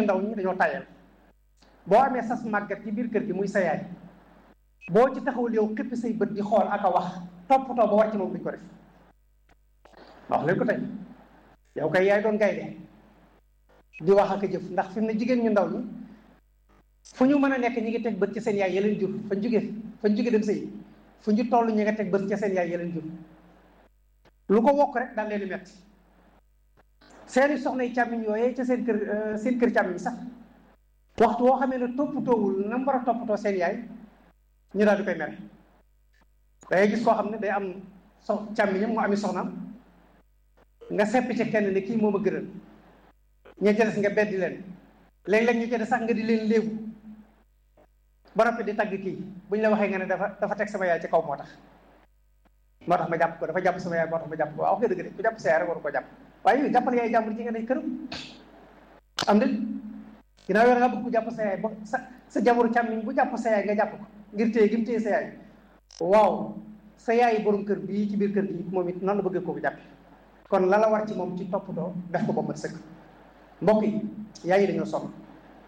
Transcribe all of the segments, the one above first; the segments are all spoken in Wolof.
ndaw ñi dañoo tayal boo amee sas màggat ci biir kër gi muy sa yaay boo ci taxawul yow xippi say bët di xool ak a wax toppatoo ba war ci moom duñ ko def wax leen ko tey yow kay yaay doon gaynde di wax ak a jëf ndax fi mu ne jigéen ñu ndaw ñi fu ñu mën a nekk ñi ngi teg bët ci seen yaay yeleen jur fañ jóge dem sëy fu ñu toll ñi nga teg bët ci seen yaay yeleen jur lu ko wokk rek daal leen di metti seeni soxna yi càmmiñ yooyee ca seen kër càmmiñ sax waxtu woo xamee ne toppatoowul na mu war a toppatoo seen yaay ñu daal di koy mere dangay gis koo xam ne day am càmmiñam mu ami soxnaam nga seppi ca kenn ne kii moom a gënal ña ca des nga beddi leen léeg-léeg ñu ca des sax nga di leen léegu ba noppi di tagg kii bu ñu la waxee nga ne dafa teg sama yaay ci kaw moo tax ma jàpp ko dafa jàpp sama yaay moo tax ma jàpp ko waaw wax nga dëgg de ku jàpp sa yaay rek waru ko jàpp waaye yow jàppal yaay jàmbur ji nga ne këram am de ginnaaw yow nga bëgg ku jàpp sa yaay ba sa jabaru càmmiñ bu jàpp sa yaay nga jàpp ko ngir téye gi mu téye sa yaay waaw sa yaay borom kër bii ci biir kër gi moom it noonu la bëggee koo jàppe kon la la war ci moom ci toppatoo def ko ba mat sëkk mbokk yi yaay yi dañoo sonn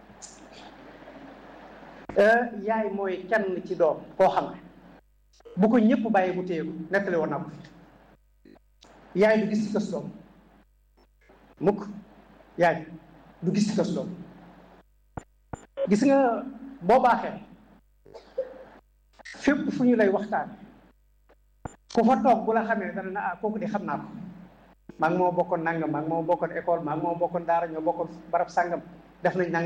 yaay mooy kenn ci doom koo xam ne bu ko ñëpp bàyyi mu téye ko nettali woon naa ko fi yaay du gis ci kës doom mukk yaay du gis ci kës doom gis nga boo baaxee fépp fu ñu lay waxtaan ku fa toog bu la xamee dana na kooku di xam naa ko maa ngi moo bokkoon nangam maa ngi moo bokkoon école maa ngi moo bokkoon daara ñoo bokkoon barab sàngam def nañ nangam